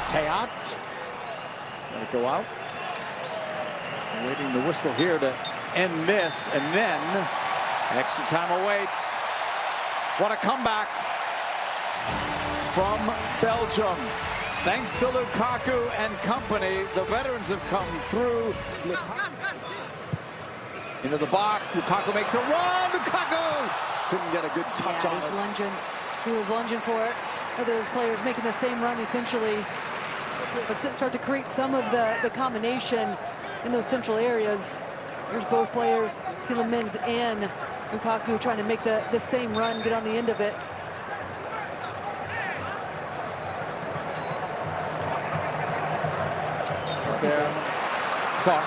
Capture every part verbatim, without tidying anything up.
Teat. Let it go out. Waiting the whistle here to end this, and then extra time awaits. What a comeback from Belgium. Thanks to Lukaku and company, the veterans have come through. Lukaku into the box. Lukaku makes a run. Lukaku couldn't get a good touch yeah, on he was it. lunging. He was lunging for it. Those players making the same run essentially, but start to create some of the the combination in those central areas. There's both players, Tielemans and Lukaku, trying to make the the same run, get on the end of it. Is there? Sarr.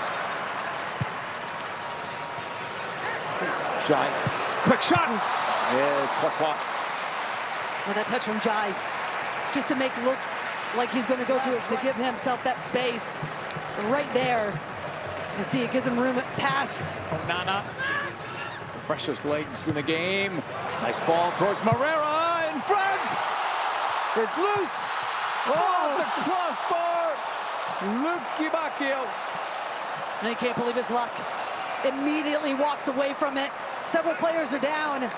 Jai. Quick shot. Is Courtois. Well, that touch from Jai, just to make it look like he's going to go to it, to give himself that space right there. You see, it gives him room pass. Onana, the freshest legs in the game. Nice ball towards Moreira in front. It's loose. Oh, the crossbar. Luki Bacchio. And he can't believe his luck. Immediately walks away from it. Several players are down.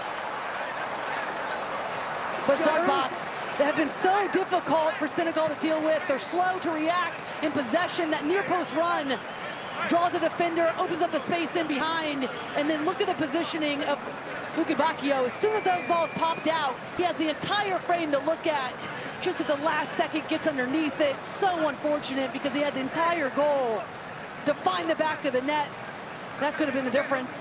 But box that have been so difficult for Senegal to deal with. They're slow to react in possession. That near post run draws a defender, opens up the space in behind, and then look at the positioning of Luki Bacchio. As soon as those balls popped out, he has the entire frame to look at. Just at the last second, gets underneath it. So unfortunate, because he had the entire goal to find the back of the net. That could have been the difference.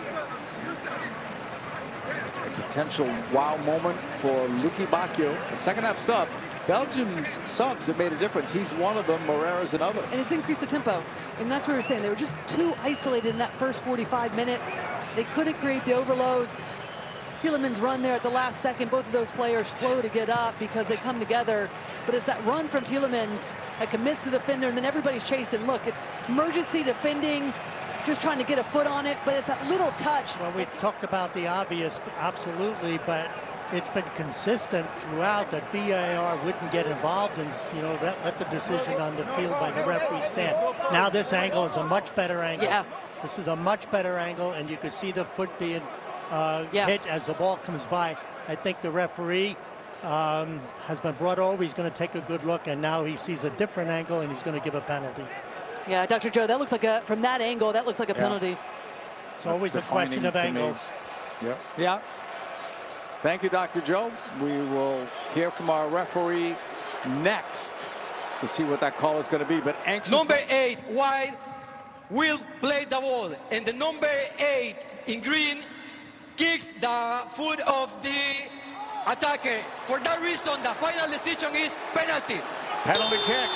A potential wow moment for Luki Bacchio. The second half sub. Belgium's subs have made a difference. He's one of them. Moreira's another. And it's increased the tempo. And that's what we were saying. They were just too isolated in that first forty-five minutes. They couldn't create the overloads. Tielemans run there at the last second. Both of those players flow to get up because they come together. But it's that run from Tielemans that commits the defender, and then everybody's chasing. Look, it's emergency defending, just trying to get a foot on it, but it's that little touch. Well, we talked about the obvious, absolutely, but it's been consistent throughout that V A R wouldn't get involved and, you know, let, let the decision on the field by the referee stand. Now this angle is a much better angle. Yeah. This is a much better angle, and you can see the foot being uh, yeah. hit as the ball comes by. I think the referee um, has been brought over. He's going to take a good look, and now he sees a different angle, and he's going to give a penalty. Yeah, Doctor Joe, that looks like a, from that angle, that looks like a yeah. penalty. It's That's always a question of angles. Yeah. Yeah. Thank you, Doctor Joe. We will hear from our referee next to see what that call is going to be. But anxious. Number eight, white, will play the ball. And the number eight in green kicks the foot of the attacker. For that reason, the final decision is penalty. Penalty kick.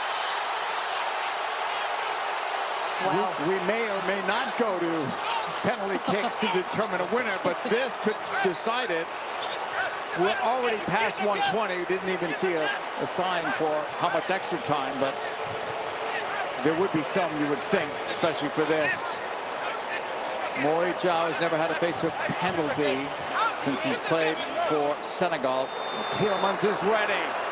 Wow. We, we may or may not go to penalty kicks to determine a winner, but this could decide it. We're already past one twenty. We didn't even see a, a sign for how much extra time, but there would be some, you would think, especially for this. Mory Jao has never had to face a penalty since he's played for Senegal. Tielemans is ready.